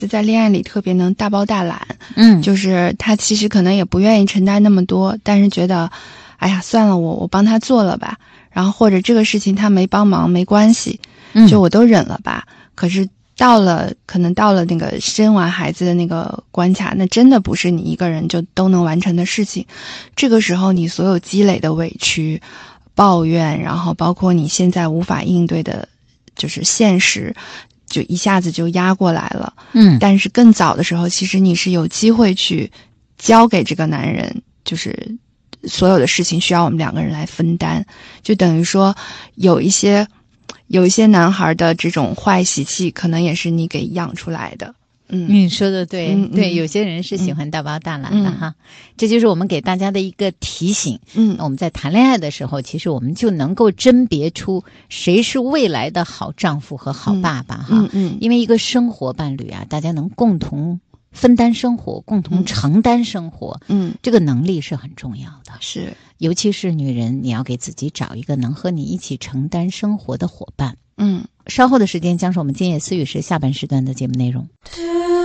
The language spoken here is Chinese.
在恋爱里特别能大包大揽，就是他其实可能也不愿意承担那么多，但是觉得，哎呀，算了，我帮他做了吧，然后或者这个事情他没帮忙没关系，就我都忍了吧。可是可能到了那个生完孩子的那个关卡，那真的不是你一个人就都能完成的事情。这个时候你所有积累的委屈、抱怨，然后包括你现在无法应对的，就是现实，就一下子就压过来了。但是更早的时候，其实你是有机会去交给这个男人，就是所有的事情需要我们两个人来分担，就等于说有一些男孩的这种坏习气，可能也是你给养出来的。 你说的对，对，有些人是喜欢大包大揽的哈，这就是我们给大家的一个提醒。我们在谈恋爱的时候，其实我们就能够甄别出谁是未来的好丈夫和好爸爸哈。因为一个生活伴侣啊，大家能共同分担生活，共同承担生活，这个能力是很重要的。 是， 尤其是女人，你要给自己找一个能和你一起承担生活的伙伴。稍后的时间将是我们今夜思语时下半时段的节目内容。